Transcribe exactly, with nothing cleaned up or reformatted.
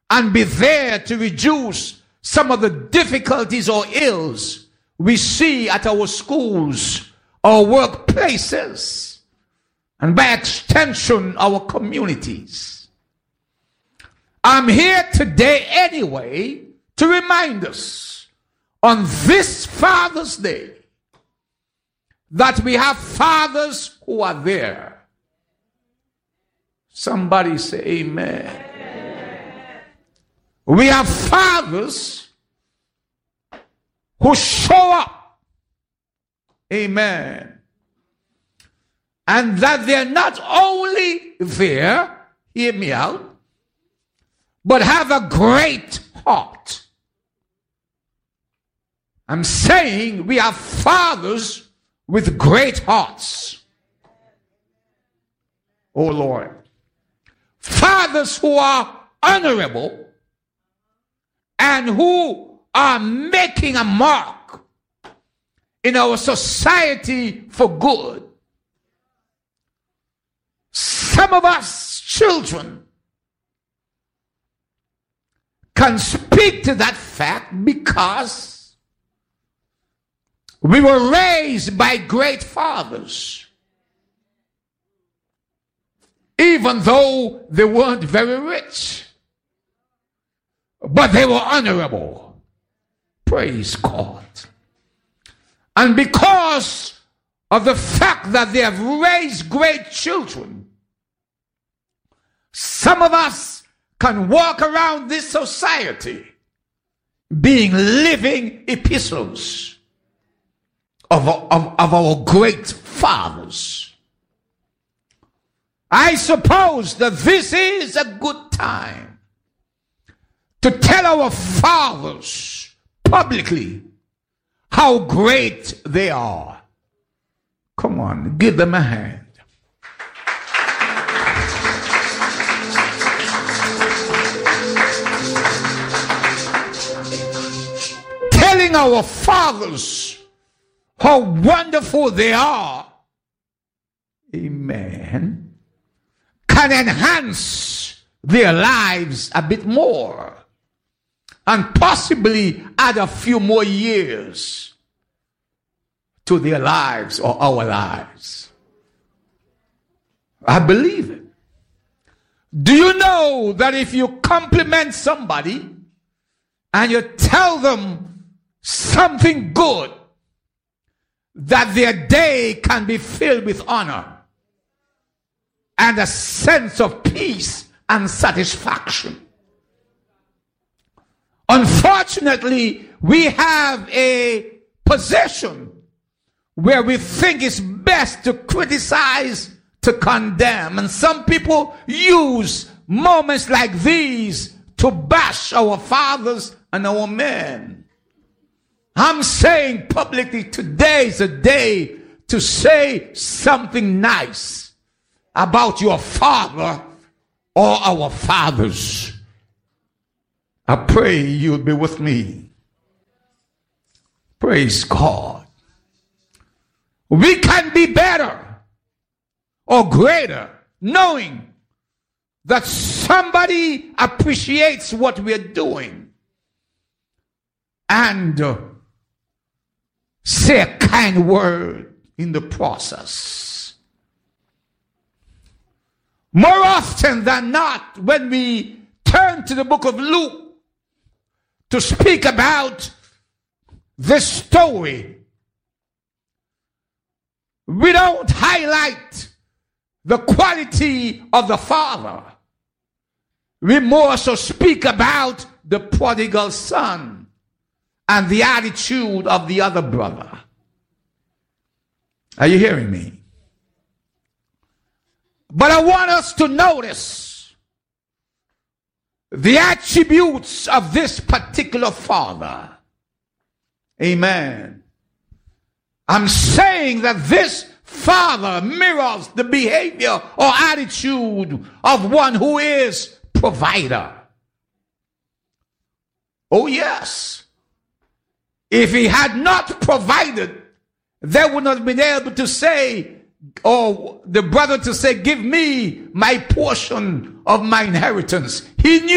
and be there to reduce some of the difficulties or ills we see at our schools, our workplaces, and by extension, our communities. I'm here today anyway to remind us on this Father's Day that we have fathers who are there. Somebody say amen. Amen. We have fathers who show up. Amen. And that they're not only there, hear me out, but have a great heart. I'm saying we have fathers with great hearts. Oh Lord. Fathers who are honorable and who are making a mark in our society for good. Some of us children can speak to that fact because we were raised by great fathers, even though they weren't very rich, but they were honorable. Praise God. And because of the fact that they have raised great children, some of us can walk around this society being living epistles of, of, of our great fathers. I suppose that this is a good time to tell our fathers publicly how great they are. Come on, give them a hand. Telling our fathers how wonderful they are, amen, can enhance their lives a bit more and possibly add a few more years to their lives or our lives. I believe it. Do you know that if you compliment somebody and you tell them something good, that their day can be filled with honor and a sense of peace and satisfaction? Unfortunately, we have a position where we think it's best to criticize, to condemn. And some people use moments like these to bash our fathers and our men. I'm saying publicly, today is a day to say something nice about your father or our fathers. I pray you'll be with me. Praise God. We can be better or greater knowing that somebody appreciates what we're doing and uh, say a kind word in the process. More often than not, when we turn to the book of Luke to speak about this story, we don't highlight the quality of the father. We more so speak about the prodigal son and the attitude of the other brother. Are you hearing me? But I want us to notice the attributes of this particular father. Amen. I'm saying that this father mirrors the behavior or attitude of one who is provider. Oh yes. If he had not provided, they would not have been able to say, or the brother to say, give me my portion of my inheritance. He knew